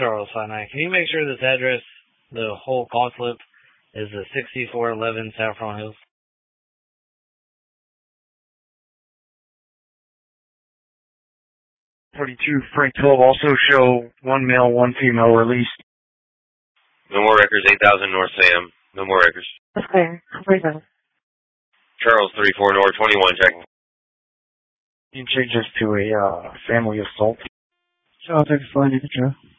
Charles 59. Can you make sure this address, the whole call slip, is the 6411 Saffron Hills? 42 Frank 12 also show 1 male, 1 female released. No more records, 8000 North Sam. No more records. Okay, complete. Charles 34 North 21, check. You can change this to a family assault. Charles 34, Joe.